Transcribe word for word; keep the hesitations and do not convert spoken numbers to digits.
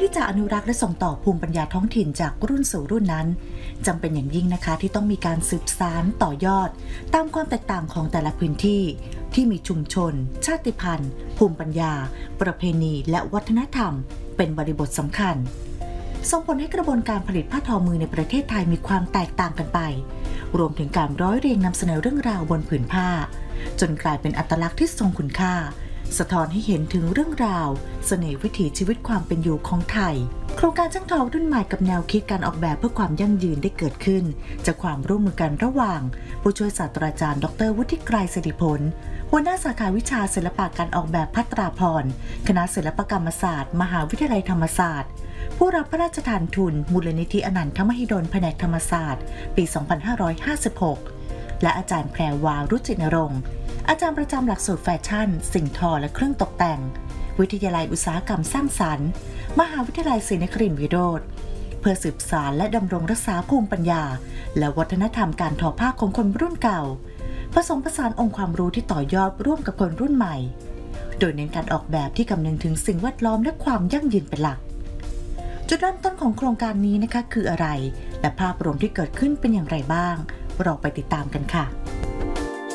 ที่จะอนุรักษ์และส่งต่อภูมิปัญญาท้องถิ่นจากรุ่นสู่รุ่นนั้นจำเป็นอย่างยิ่งนะคะที่ต้องมีการสืบสานต่อยอดตามความแตกต่างของแต่ละพื้นที่ที่มีชุมชนชาติพันธุ์ภูมิปัญญาประเพณีและวัฒนธรรมเป็นบริบทสำคัญส่งผลให้กระบวนการผลิตผ้าทอมือในประเทศไทยมีความแตกต่างกันไปรวมถึงการร้อยเรียงนำเสนอเรื่องราวบนผืนผ้าจนกลายเป็นอัตลักษณ์ที่ทรงคุณค่าสะท้อนให้เห็นถึงเรื่องราวเสน่ห์วิถีชีวิตความเป็นอยู่ของไทยโครงการช่างทอรุ่นใหม่กับแนวคิดการออกแบบเพื่อความยั่งยืนได้เกิดขึ้นจากความร่วมมือกันระหว่างผู้ช่วยศาสตราจารย์ดรวุฒิไกรสิริผลหัวหน้าสาขาวิชาศิลปะการออกแบบภัตราพรคณะศิลปกรรมศาสตร์มหาวิทยาลัยธรรมศาสตร์ผู้รับพระราชทานทุนมูลนิธิอนันทมหิดลแผนกธรรมศาสตร์ปี สองพันห้าร้อยห้าสิบหก และอาจารย์แพรวารุจินรงค์อาจารย์ประจำหลักสูตรแฟชั่นสิ่งทอและเครื่องตกแต่งวิทยาลัยอุตสาหกรรมสร้างสรรค์มหาวิทยาลัยศรีนครินทร์วิโรธเพื่อสืบสานและดำรงรักษาภูมิปัญญาและวัฒนธรรมการทอผ้าของคนรุ่นเก่าผสมผสานองค์ความรู้ที่ต่อยอดร่วมกับคนรุ่นใหม่โดยเน้นการออกแบบที่คำนึงถึงสิ่งแวดล้อมและความยั่งยืนเป็นหลักจุดเริ่มต้นของโครงการนี้นะคะคืออะไรและภาพรวมที่เกิดขึ้นเป็นอย่างไรบ้างเราไปติดตามกันค่ะ